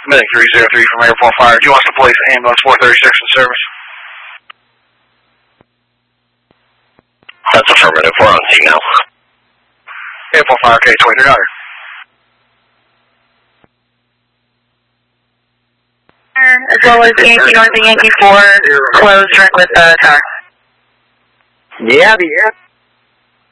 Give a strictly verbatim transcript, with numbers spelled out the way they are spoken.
Medic three zero three from Airport Fire. Do you want us to place ambulance four thirty-six in service? That's affirmative. We're on scene now. Airport Fire, K twenty-three hundred. As well as Yankee North and Yankee four, closed direct with uh, tower. Yeah, the air